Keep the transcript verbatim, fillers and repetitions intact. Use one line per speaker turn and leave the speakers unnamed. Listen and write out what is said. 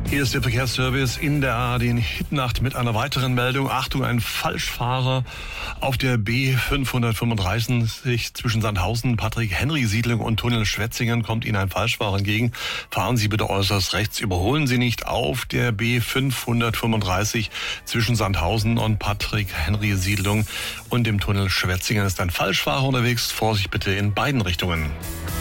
Hier ist der Verkehrsservice in der A R D Hitnacht mit einer weiteren Meldung. Achtung, ein Falschfahrer auf der B fünfhundertfünfunddreißig zwischen Sandhausen, Patrick-Henry-Siedlung und Tunnel Schwetzingen kommt Ihnen ein Falschfahrer entgegen. Fahren Sie bitte äußerst rechts, überholen Sie nicht auf der B fünfhundertfünfunddreißig zwischen Sandhausen und Patrick-Henry-Siedlung und dem Tunnel Schwetzingen ist ein Falschfahrer unterwegs. Vorsicht bitte in beiden Richtungen.